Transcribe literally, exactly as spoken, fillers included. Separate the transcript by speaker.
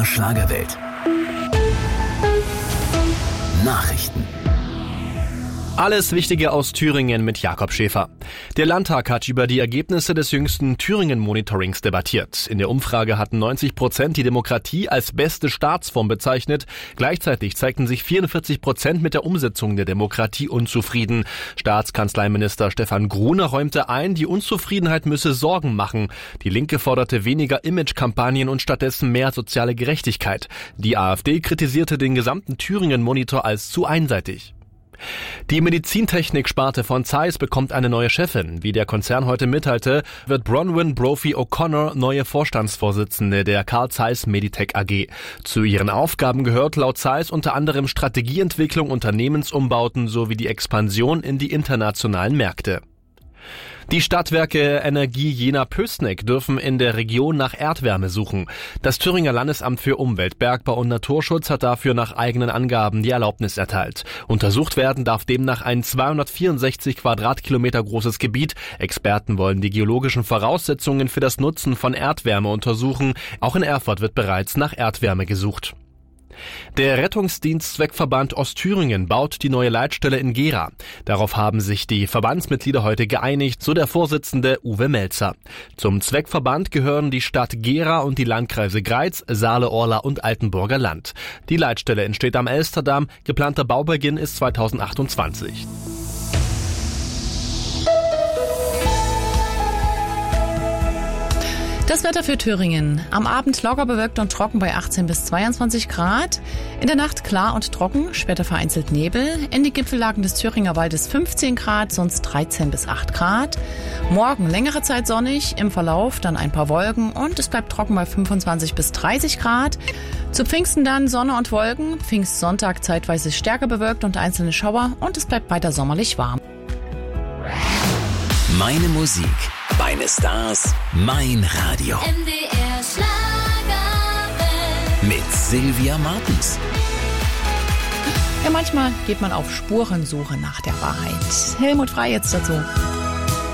Speaker 1: Schlagerwelt. Nachrichten.
Speaker 2: Alles Wichtige aus Thüringen mit Jakob Schäfer. Der Landtag hat über die Ergebnisse des jüngsten Thüringen-Monitorings debattiert. In der Umfrage hatten neunzig Prozent die Demokratie als beste Staatsform bezeichnet. Gleichzeitig zeigten sich vierundvierzig Prozent mit der Umsetzung der Demokratie unzufrieden. Staatskanzleiminister Stefan Gruner räumte ein, die Unzufriedenheit müsse Sorgen machen. Die Linke forderte weniger Imagekampagnen und stattdessen mehr soziale Gerechtigkeit. Die AfD kritisierte den gesamten Thüringen-Monitor als zu einseitig. Die Medizintechnik-Sparte von Zeiss bekommt eine neue Chefin. Wie der Konzern heute mitteilte, wird Bronwyn Brophy O'Connor neue Vorstandsvorsitzende der Carl Zeiss Meditech A G. Zu ihren Aufgaben gehört laut Zeiss unter anderem Strategieentwicklung, Unternehmensumbauten sowie die Expansion in die internationalen Märkte. Die Stadtwerke Energie Jena-Pößneck dürfen in der Region nach Erdwärme suchen. Das Thüringer Landesamt für Umwelt, Bergbau und Naturschutz hat dafür nach eigenen Angaben die Erlaubnis erteilt. Untersucht werden darf demnach ein zweihundertvierundsechzig Quadratkilometer großes Gebiet. Experten wollen die geologischen Voraussetzungen für das Nutzen von Erdwärme untersuchen. Auch in Erfurt wird bereits nach Erdwärme gesucht. Der Rettungsdienstzweckverband Ostthüringen baut die neue Leitstelle in Gera. Darauf haben sich die Verbandsmitglieder heute geeinigt, so der Vorsitzende Uwe Melzer. Zum Zweckverband gehören die Stadt Gera und die Landkreise Greiz, Saale, Orla und Altenburger Land. Die Leitstelle entsteht am Elsterdamm. Geplanter Baubeginn ist zweitausendachtundzwanzig.
Speaker 3: Das Wetter für Thüringen. Am Abend locker bewölkt und trocken bei achtzehn bis zweiundzwanzig Grad. In der Nacht klar und trocken, später vereinzelt Nebel. In den Gipfellagen des Thüringer Waldes fünfzehn Grad, sonst dreizehn bis acht Grad. Morgen längere Zeit sonnig, im Verlauf dann ein paar Wolken und es bleibt trocken bei fünfundzwanzig bis dreißig Grad. Zu Pfingsten dann Sonne und Wolken. Pfingstsonntag zeitweise stärker bewölkt und einzelne Schauer und es bleibt weiter sommerlich warm.
Speaker 1: Meine Musik, meine Stars, mein Radio.
Speaker 4: M D R Schlagerwelt.
Speaker 1: Mit Sylvia Martens.
Speaker 3: Ja, manchmal geht man auf Spurensuche nach der Wahrheit. Helmut Frey jetzt dazu.